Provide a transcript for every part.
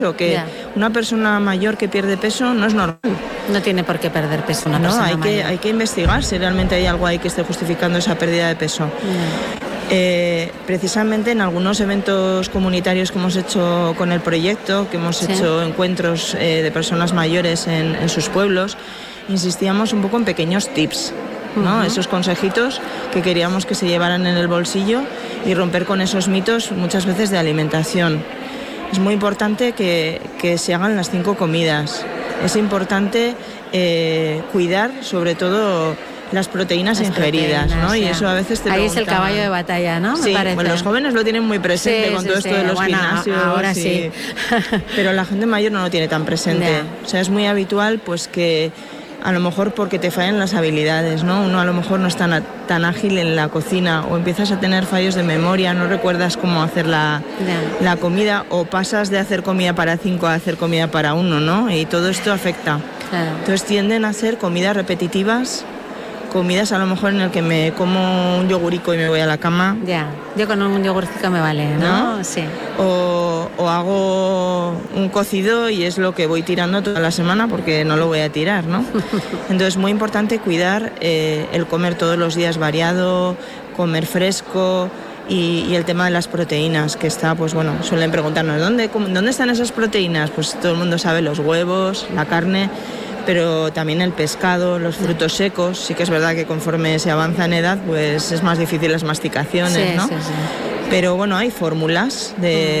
que una persona mayor que pierde peso no es normal. No tiene por qué perder peso una persona mayor. Hay que investigar si realmente hay algo ahí que esté justificando esa pérdida de peso. Precisamente en algunos eventos comunitarios que hemos hecho con el proyecto, que hemos hecho encuentros de personas mayores en sus pueblos, insistíamos un poco en pequeños tips, ¿no? Esos consejitos que queríamos que se llevaran en el bolsillo y romper con esos mitos muchas veces de alimentación. Es muy importante que se hagan las 5 comidas. Es importante cuidar sobre todo las proteínas ingeridas, ¿no? Y eso a veces te ahí es el caballo de batalla, ¿no? Sí, me parece. Bueno, los jóvenes lo tienen muy presente con todo esto de los gimnasios. Ahora sí. Pero la gente mayor no lo tiene tan presente. O sea, es muy habitual pues que a lo mejor porque te fallan las habilidades, ¿no? Uno a lo mejor no es tan ágil en la cocina o empiezas a tener fallos de memoria, no recuerdas cómo hacer la comida o pasas de hacer comida para 5 a hacer comida para 1, ¿no? Y todo esto afecta. Claro. Entonces tienden a hacer comidas repetitivas, comidas a lo mejor en el que me como un yogurico y me voy a la cama. Yo con un yogurcico me vale, ¿no? Sí. O hago un cocido y es lo que voy tirando toda la semana porque no lo voy a tirar, ¿no? Entonces es muy importante cuidar el comer todos los días variado, comer fresco y el tema de las proteínas, que está, pues bueno, suelen preguntarnos, ¿dónde están esas proteínas? Pues todo el mundo sabe, los huevos, la carne, pero también el pescado, los frutos secos. Sí que es verdad que conforme se avanza en edad, pues es más difícil las masticaciones, ¿no? Sí. Pero bueno, hay fórmulas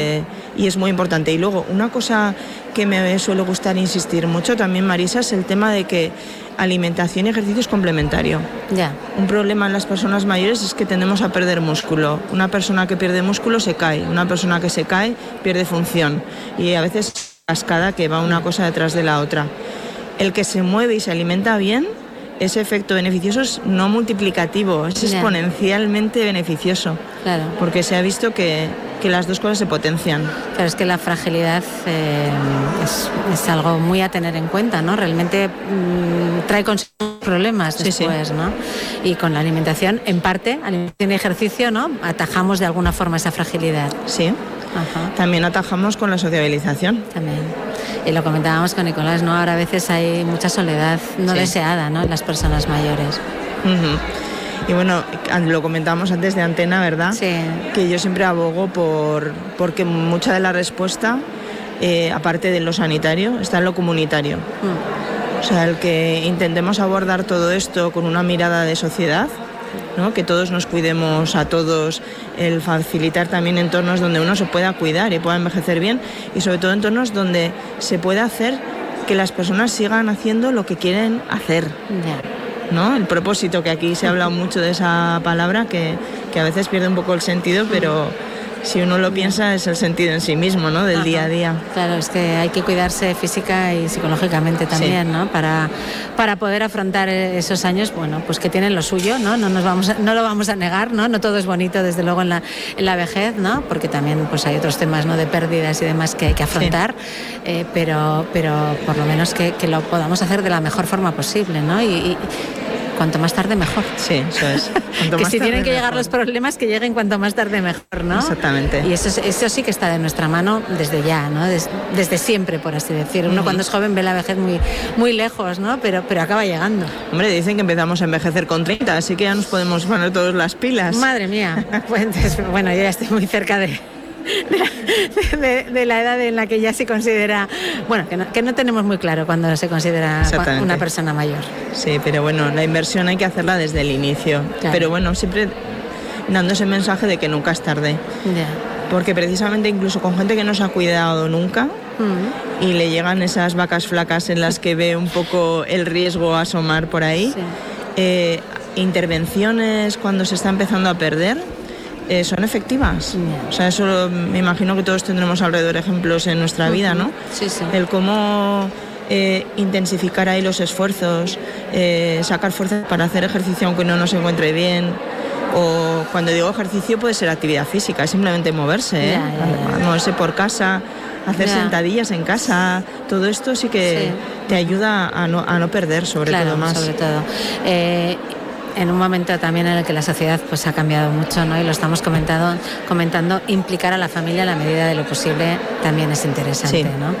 y es muy importante. Y luego, una cosa que me suele gustar insistir mucho también, Marisa, es el tema de que alimentación y ejercicio es complementario. Un problema en las personas mayores es que tendemos a perder músculo. Una persona que pierde músculo se cae, una persona que se cae pierde función. Y a veces cascada que va una cosa detrás de la otra. El que se mueve y se alimenta bien, ese efecto beneficioso es no multiplicativo, es exponencialmente beneficioso. Claro. Porque se ha visto que las dos cosas se potencian. Claro, es que la fragilidad es algo muy a tener en cuenta, ¿no? Realmente trae consigo problemas después, ¿no? Y con la alimentación, en parte, alimentación y ejercicio, ¿no? Atajamos de alguna forma esa fragilidad. Sí. Ajá. También atajamos con la sociabilización. También. Y lo comentábamos con Nicolás, ¿no? Ahora a veces hay mucha soledad no deseada, ¿no? En las personas mayores. Y bueno, lo comentábamos antes de antena, ¿verdad? Sí. Que yo siempre abogo porque mucha de la respuesta, aparte de lo sanitario, está en lo comunitario. O sea, el que intentemos abordar todo esto con una mirada de sociedad, ¿no? Que todos nos cuidemos a todos, el facilitar también entornos donde uno se pueda cuidar y pueda envejecer bien, y sobre todo entornos donde se pueda hacer que las personas sigan haciendo lo que quieren hacer, ¿no? El propósito, que aquí se ha hablado mucho de esa palabra que a veces pierde un poco el sentido, pero si uno lo piensa es el sentido en sí mismo, ¿no? Del día a día. Claro, es que hay que cuidarse física y psicológicamente también, ¿no? Para poder afrontar esos años, bueno, pues que tienen lo suyo, ¿no? No lo vamos a negar, ¿no? No todo es bonito, desde luego, en la vejez, ¿no? Porque también pues hay otros temas, ¿no? De pérdidas y demás que hay que afrontar, pero por lo menos que lo podamos hacer de la mejor forma posible, ¿no? Y cuanto más tarde mejor. Sí, eso es. Que si tienen que llegar los problemas, que lleguen cuanto más tarde mejor, ¿no? Exactamente. Y eso sí que está de nuestra mano desde ya, ¿no? Desde siempre, por así decir. Uno cuando es joven ve la vejez muy, muy lejos, ¿no? Pero acaba llegando. Hombre, dicen que empezamos a envejecer con 30, así que ya nos podemos poner todas las pilas. Madre mía. Pues, bueno, yo ya estoy muy cerca de la edad en la que ya se considera, bueno, que no tenemos muy claro cuando se considera una persona mayor. Sí, pero bueno, la inversión hay que hacerla desde el inicio. Claro. Pero bueno, siempre dando ese mensaje de que nunca es tarde. Porque precisamente incluso con gente que no se ha cuidado nunca y le llegan esas vacas flacas en las que ve un poco el riesgo asomar por ahí, intervenciones cuando se está empezando a perder, son efectivas. O sea, eso me imagino que todos tendremos alrededor ejemplos en nuestra vida, ¿no? Sí. El cómo intensificar ahí los esfuerzos, sacar fuerza para hacer ejercicio aunque no nos encuentre bien. O cuando digo ejercicio puede ser actividad física, simplemente moverse, moverse por casa, hacer sentadillas en casa, todo esto sí que te ayuda a no perder, sobre todo más. Sobre todo. en un momento también en el que la sociedad pues ha cambiado mucho, ¿no? Y lo estamos comentando, implicar a la familia a la medida de lo posible también es interesante, Sí. ¿no?